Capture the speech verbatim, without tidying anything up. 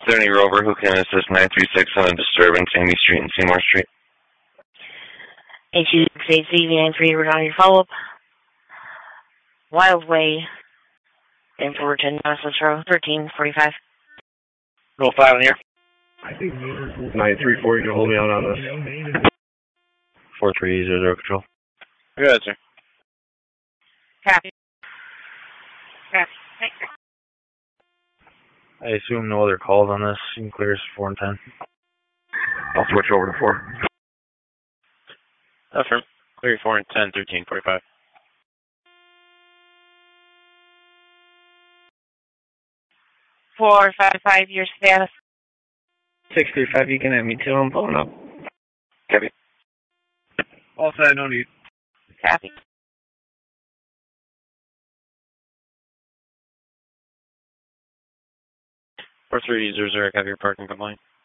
Thirty Rover, who can assist nine three six on a disturbance, Amy Street and Seymour Street. eight two six eight C V nine three, regarding your follow-up. Wildway, in Fullerton, Massachusetts Row, thirteen forty-five. Roll five in here. nine three four, you can hold me out on this. four three zero zero control. Go ahead, sir. Copy. Copy. Thank you. I assume no other calls on this. You can clear us four and ten. I'll switch over to four. Affirm. Clear four and ten, thirteen forty-five. four five five, your status. six three five, you can have me too. I'm pulling up. Copy. All set, no need. Copy. four three zero zero, copy your parking complaint.